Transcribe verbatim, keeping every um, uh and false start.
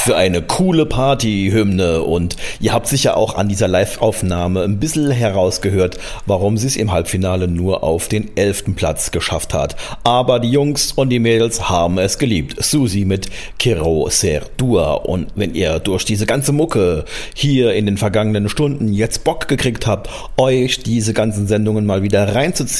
für eine coole Party-Hymne. Und ihr habt sicher auch an dieser Live-Aufnahme ein bisschen herausgehört, warum sie es im Halbfinale nur auf den elften Platz geschafft hat. Aber die Jungs und die Mädels haben es geliebt. Susi mit Quiero ser tua. Und wenn ihr durch diese ganze Mucke hier in den vergangenen Stunden jetzt Bock gekriegt habt, euch diese ganzen Sendungen mal wieder reinzuziehen,